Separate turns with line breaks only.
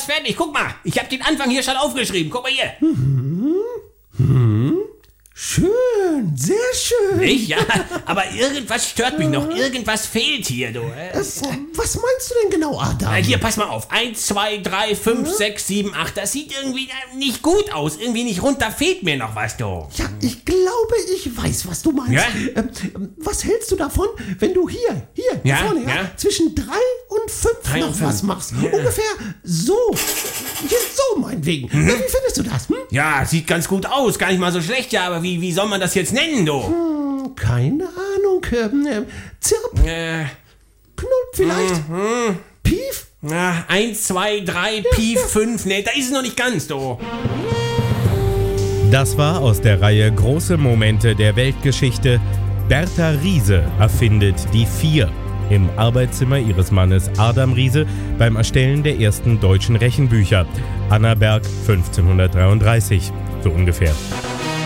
fast fertig. Guck mal, ich habe den Anfang hier schon aufgeschrieben. Guck mal hier.
Schön, sehr schön.
Nicht? Ja, aber irgendwas stört mich noch. Irgendwas fehlt hier, du.
Was meinst du denn genau, Adam?
Hier, pass mal auf. 1, 2, 3, 5, 6, 7, 8. Das sieht irgendwie nicht gut aus. Irgendwie nicht rund. Da fehlt mir noch was, du.
Ja, ich glaube, ich weiß, was du meinst.
Ja?
Was hältst du davon, wenn du hier
Ja,
vorne,
ja.
zwischen 3 und 5
3
noch
und
was
5.
machst?
Ja.
Ungefähr so. Hier, so meinetwegen. Wie findest du das?
Ja, sieht ganz gut aus. Gar nicht mal so schlecht, ja. Aber wie soll man das jetzt nennen, du?
Keine Ahnung. Zirp, Knull vielleicht? Pief?
1, 2, 3, Pief, 5. Nee, da ist es noch nicht ganz, du.
Das war aus der Reihe Große Momente der Weltgeschichte. Bertha Riese erfindet die 4 im Arbeitszimmer ihres Mannes Adam Riese beim Erstellen der ersten deutschen Rechenbücher. Annaberg 1533, so ungefähr.